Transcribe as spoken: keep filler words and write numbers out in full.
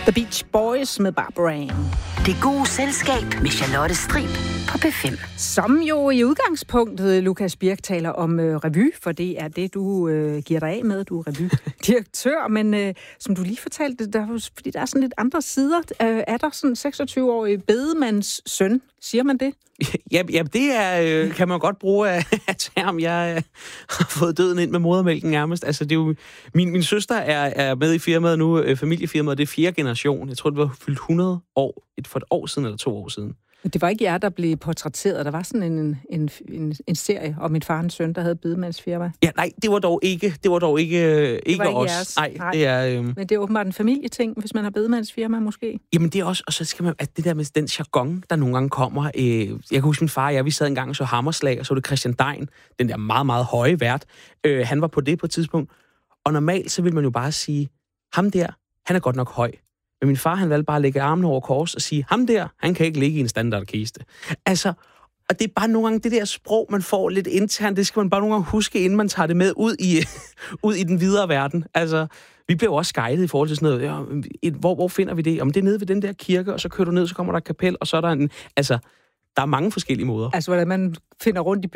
The Beach Boys med Barbara Ann. Det gode selskab med Charlotte Strib på P fem. Som jo i udgangspunktet, Lukas Birk, taler om øh, revy, for det er det, du øh, giver dig af med. Du er revydirektør, men øh, som du lige fortalte, der, fordi der er sådan lidt andre sider. Øh, er der sådan en seksogtyve-årig bedemands søn? Siger man det? Ja, ja det er, øh, kan man godt bruge af, af term. Jeg øh, har fået døden ind med modermælken nærmest. Altså, det er jo, min, min søster er, er med i firmaet nu, øh, familiefirmaet, det er fjerde generation. Jeg tror, det var fyldt hundrede år, et, for et år siden eller to år siden. Det var ikke jer, der blev portrætteret. Der var sådan en, en, en, en serie om min far og en søn, der havde bedemandsfirma. Ja, nej, det var dog ikke, det var dog ikke, ikke, det var ikke os. Jeres. Nej, nej, det er... Øh... Men det er åbenbart en familieting, hvis man har bedemandsfirma måske. Jamen det er også, og så skal man, at det der med den jargon, der nogle gange kommer. Øh, jeg kan huske min far og jeg, vi sad en gang og så Hammerslag, og så var det Christian Dein, den der meget, meget høje vært. Øh, han var på det på et tidspunkt. Og normalt, så vil man jo bare sige, ham der, han er godt nok høj. Men min far, han valgte bare at lægge armen over kors og sige, ham der, han kan ikke ligge i en standardkiste. Altså, og det er bare nogle gange det der sprog, man får lidt internt, det skal man bare nogle gange huske, inden man tager det med ud i, ud i den videre verden. Altså, vi blev også guidet i forhold til sådan noget, ja, hvor, hvor finder vi det? Om det er nede ved den der kirke, og så kører du ned, så kommer der et kapel, og så er der en... Altså, der er mange forskellige måder. Altså, hvordan man finder rundt i